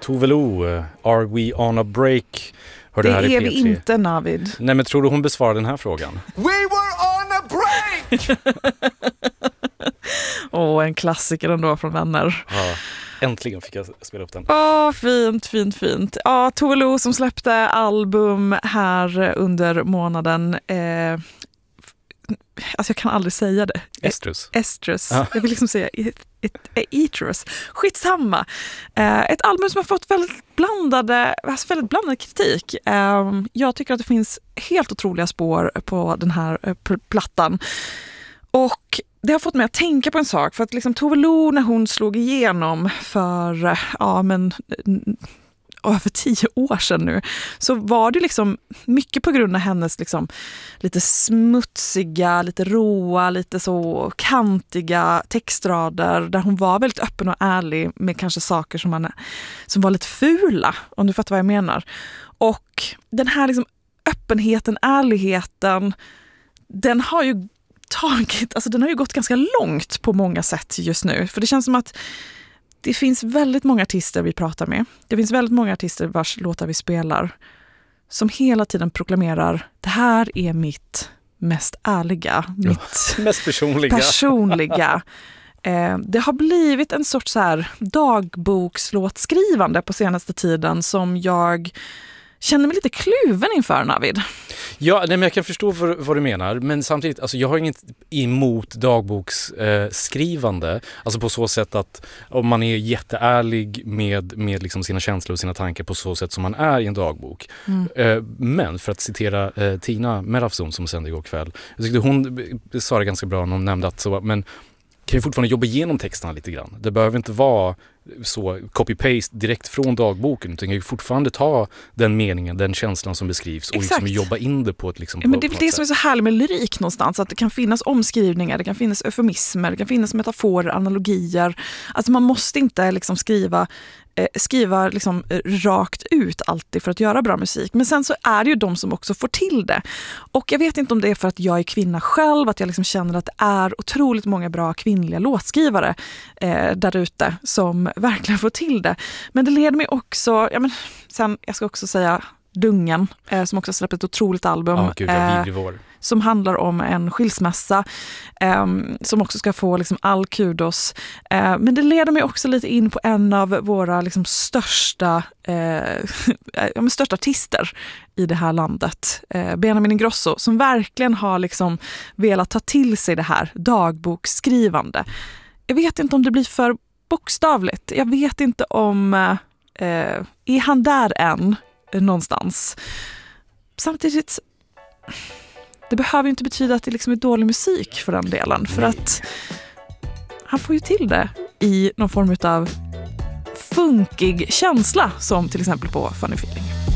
Tove Lo, Are We On A Break? Det är vi inte, Navid. Nej, men tror du hon besvarar den här frågan? We were on a break! En klassiker ändå från Vänner. Ja, äntligen fick jag spela upp den. Fint. Ja, Tove Lo som släppte album här under månaden. Alltså jag kan aldrig säga det. Estrus. Ja. Jag vill liksom säga Eatrus. Skitsamma. Ett album som har fått väldigt blandad kritik. Jag tycker att det finns helt otroliga spår på den här plattan. Och det har fått mig att tänka på en sak. För att liksom Tove Lo, när hon slog igenom för över 10 år sedan nu, så var det liksom mycket på grund av hennes liksom lite smutsiga, lite råa, lite så kantiga textrader där hon var väldigt öppen och ärlig med kanske saker som var lite fula, om du fattar vad jag menar. Och den här liksom öppenheten, ärligheten, den har ju gått ganska långt på många sätt just nu. För det känns som att det finns väldigt många artister vi pratar med. Det finns väldigt många artister vars låtar vi spelar som hela tiden proklamerar: det här är mitt mest ärliga, mitt mest personliga. Det har blivit en sorts så här dagbokslåtskrivande på senaste tiden som jag känner mig lite kluven inför, Navid. Ja, men jag kan förstå vad du menar, men samtidigt, alltså, jag har inget emot dagboksskrivande, alltså på så sätt att om man är jätteärlig med liksom sina känslor och sina tankar på så sätt som man är i en dagbok. Men för att citera Tina Merafzon som sände igår kväll, jag tyckte hon sa det ganska bra när hon nämnde att så, men kan ju fortfarande jobba igenom texterna lite grann. Det behöver inte vara så copy-paste direkt från dagboken, utan kan ju fortfarande ta den meningen, den känslan som beskrivs och liksom jobba in det på ett liksom. Men det är det som är så härligt med lyrik någonstans, att det kan finnas omskrivningar, det kan finnas eufemismer, det kan finnas metaforer, analogier. Alltså man måste inte liksom skriva liksom rakt ut alltid för att göra bra musik. Men sen så är det ju de som också får till det. Och jag vet inte om det är för att jag är kvinna själv, att jag liksom känner att det är otroligt många bra kvinnliga låtskrivare där ute som verkligen får till det. Men det leder mig också, sen jag ska också säga Dungen, som också släppt ett otroligt album. Som handlar om en skilsmässa som också ska få liksom all kudos. Men det leder mig också lite in på en av våra liksom största artister i det här landet. Benjamin Ingrosso, som verkligen har liksom velat ta till sig det här dagboksskrivande. Jag vet inte om det blir för bokstavligt. Jag vet inte om är han där än någonstans. Samtidigt, det behöver ju inte betyda att det liksom är dålig musik för den delen. För att han får ju till det i någon form av funkig känsla, som till exempel på Funny Feeling.